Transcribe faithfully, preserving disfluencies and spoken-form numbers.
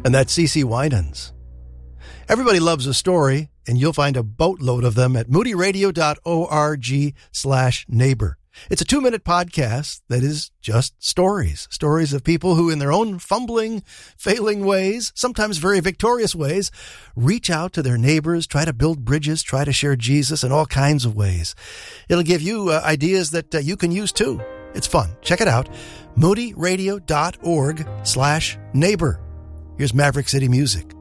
And that's CeCe Winans. Everybody loves a story, and you'll find a boatload of them at moodyradio.org slash neighbor. It's a two-minute podcast that is just stories. Stories of people who, in their own fumbling, failing ways, sometimes very victorious ways, reach out to their neighbors, try to build bridges, try to share Jesus in all kinds of ways. It'll give you uh, ideas that uh, you can use too. It's fun. Check it out. moodyradio.org slash neighbor. Here's Maverick City Music.